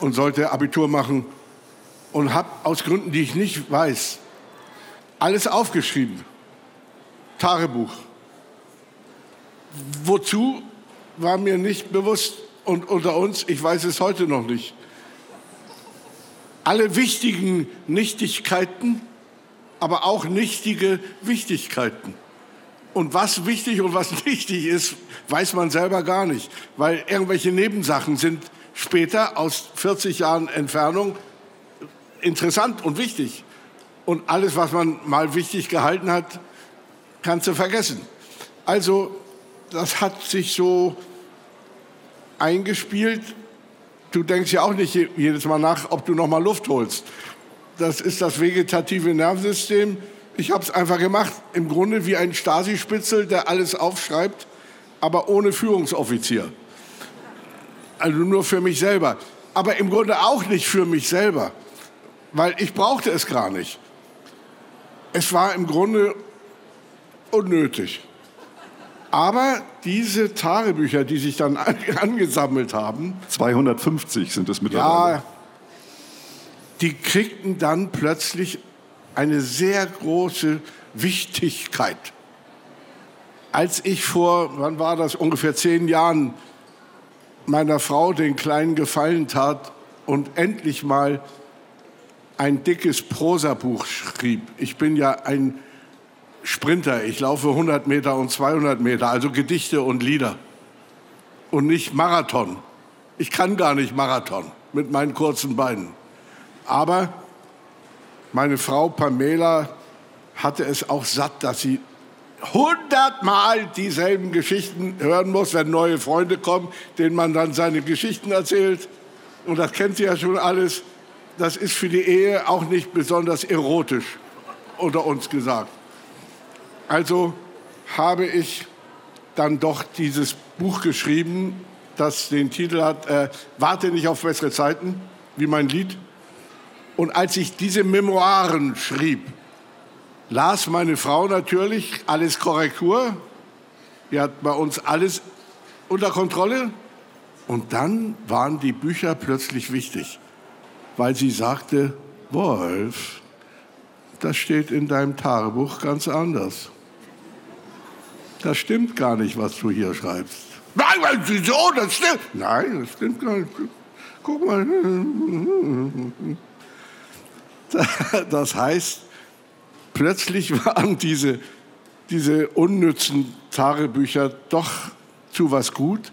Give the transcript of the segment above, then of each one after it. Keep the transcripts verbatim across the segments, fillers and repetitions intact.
und sollte Abitur machen und habe aus Gründen, die ich nicht weiß, alles aufgeschrieben. Tagebuch. Wozu, war mir nicht bewusst. Und unter uns, ich weiß es heute noch nicht. Alle wichtigen Nichtigkeiten, aber auch nichtige Wichtigkeiten. Und was wichtig und was nichtig ist, weiß man selber gar nicht. Weil irgendwelche Nebensachen sind später aus vierzig Jahren Entfernung interessant und wichtig. Und alles, was man mal wichtig gehalten hat, kannst du vergessen. Also, das hat sich so eingespielt. Du denkst ja auch nicht jedes Mal nach, ob du noch mal Luft holst. Das ist das vegetative Nervensystem. Ich habe es einfach gemacht. Im Grunde wie ein Stasi-Spitzel, der alles aufschreibt, aber ohne Führungsoffizier. Also nur für mich selber. Aber im Grunde auch nicht für mich selber, weil ich brauchte es gar nicht. Es war im Grunde unnötig. Aber diese Tagebücher, die sich dann angesammelt haben... zweihundertfünfzig sind es mittlerweile. Ja, die kriegten dann plötzlich eine sehr große Wichtigkeit. Als ich vor, wann war das, ungefähr zehn Jahren meiner Frau den kleinen Gefallen tat und endlich mal ein dickes Prosabuch schrieb. Ich bin ja ein Sprinter, ich laufe hundert Meter und zweihundert Meter, also Gedichte und Lieder und nicht Marathon. Ich kann gar nicht Marathon mit meinen kurzen Beinen. Aber meine Frau Pamela hatte es auch satt, dass sie hundertmal dieselben Geschichten hören muss, wenn neue Freunde kommen, denen man dann seine Geschichten erzählt. Und das kennt sie ja schon alles. Das ist für die Ehe auch nicht besonders erotisch, unter uns gesagt. Also habe ich dann doch dieses Buch geschrieben, das den Titel hat, äh, Warte nicht auf bessere Zeiten, wie mein Lied. Und als ich diese Memoiren schrieb, las meine Frau natürlich, alles Korrektur. Die hat bei uns alles unter Kontrolle. Und dann waren die Bücher plötzlich wichtig, weil sie sagte, Wolf, das steht in deinem Tagebuch ganz anders. Das stimmt gar nicht, was du hier schreibst. Nein, wieso? Das stimmt. Nein, das stimmt gar nicht. Guck mal. Das heißt, plötzlich waren diese, diese unnützen Tagebücher doch zu was gut.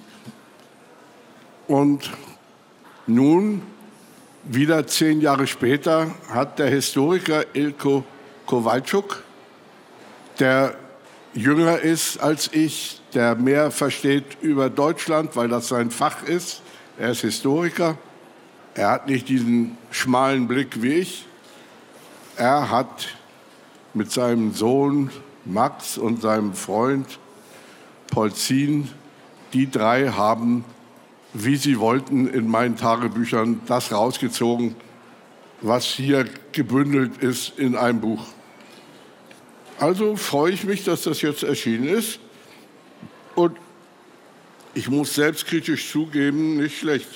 Und nun, wieder zehn Jahre später, hat der Historiker Ilko Kowalczuk, der jünger ist als ich, der mehr versteht über Deutschland, weil das sein Fach ist. Er ist Historiker. Er hat nicht diesen schmalen Blick wie ich. Er hat mit seinem Sohn Max und seinem Freund Polzin, die drei haben, wie sie wollten, in meinen Tagebüchern das rausgezogen, was hier gebündelt ist in einem Buch. Also freue ich mich, dass das jetzt erschienen ist. Und ich muss selbstkritisch zugeben, nicht schlecht.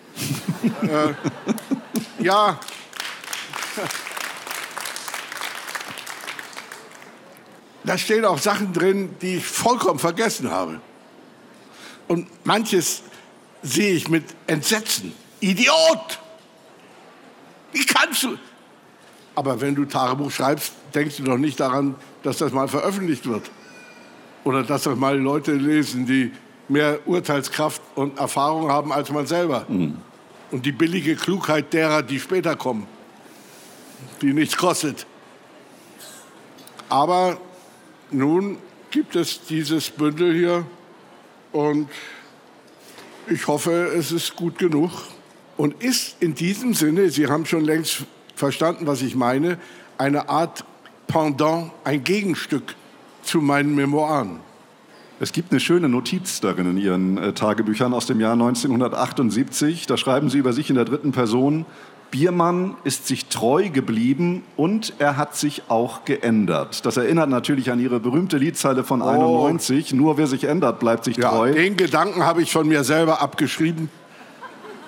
äh, ja. Da stehen auch Sachen drin, die ich vollkommen vergessen habe. Und manches sehe ich mit Entsetzen. Idiot! Wie kannst du... Aber wenn du Tagebuch schreibst, denkst du doch nicht daran, dass das mal veröffentlicht wird. Oder dass das mal Leute lesen, die mehr Urteilskraft und Erfahrung haben als man selber. Mhm. Und die billige Klugheit derer, die später kommen, die nichts kostet. Aber nun gibt es dieses Bündel hier und ich hoffe, es ist gut genug und ist in diesem Sinne, Sie haben schon längst verstanden, was ich meine, eine Art Pendant, ein Gegenstück zu meinen Memoiren. Es gibt eine schöne Notiz darin in Ihren äh, Tagebüchern aus dem Jahr neunzehnhundertachtundsiebzig. Da schreiben Sie über sich in der dritten Person, Biermann ist sich treu geblieben und er hat sich auch geändert. Das erinnert natürlich an Ihre berühmte Liedzeile von einundneunzig, oh. Nur wer sich ändert, bleibt sich ja, treu. Den Gedanken habe ich von mir selber abgeschrieben.